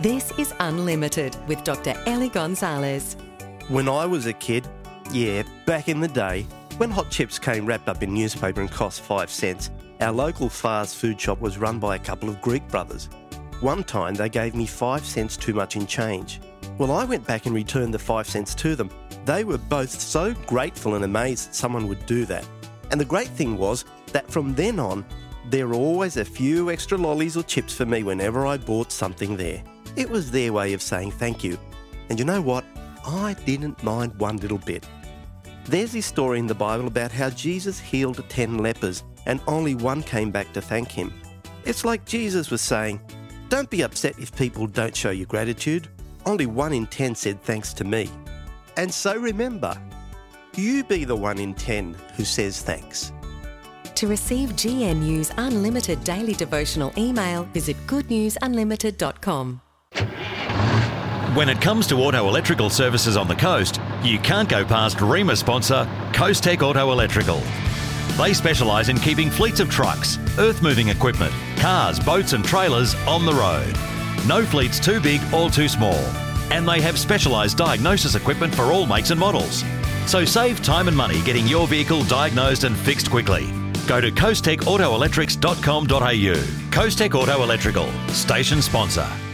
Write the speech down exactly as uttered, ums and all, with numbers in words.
This is Unlimited with Doctor Ellie Gonzalez. When I was a kid, yeah, back in the day, when hot chips came wrapped up in newspaper and cost five cents, our local fast food shop was run by a couple of Greek brothers. One time they gave me five cents too much in change. Well, I went back and returned the five cents to them. They were both so grateful and amazed someone would do that. And the great thing was that from then on, there were always a few extra lollies or chips for me whenever I bought something there. It was their way of saying thank you. And you know what? I didn't mind one little bit. There's this story in the Bible about how Jesus healed ten lepers and only one came back to thank him. It's like Jesus was saying, don't be upset if people don't show you gratitude. Only one in ten said thanks to me. And so remember, you be the one in ten who says thanks. To receive G N U's unlimited daily devotional email, visit good news unlimited dot com. When it comes to auto electrical services on the coast, you can't go past REMA sponsor Coast Tech Auto Electrical. They specialise in keeping fleets of trucks, earth-moving equipment, cars, boats and trailers on the road. No fleet's too big or too small. And they have specialised diagnosis equipment for all makes and models. So save time and money getting your vehicle diagnosed and fixed quickly. Go to coast tech auto electrics dot com dot a u. Coast Tech Auto Electrical, station sponsor.